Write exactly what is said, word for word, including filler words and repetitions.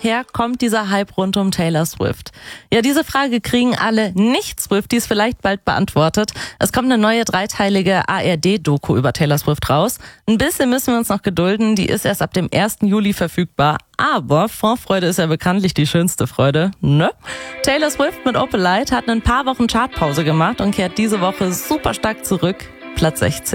woher kommt dieser Hype rund um Taylor Swift? Ja, diese Frage kriegen alle Nicht-Swifties vielleicht bald beantwortet. Es kommt eine neue dreiteilige A R D-Doku über Taylor Swift raus. Ein bisschen müssen wir uns noch gedulden, die ist erst ab dem ersten Juli verfügbar. Aber Vorfreude ist ja bekanntlich die schönste Freude, ne? Taylor Swift mit Opalite hat ein paar Wochen Chartpause gemacht und kehrt diese Woche super stark zurück. Platz sechzehn.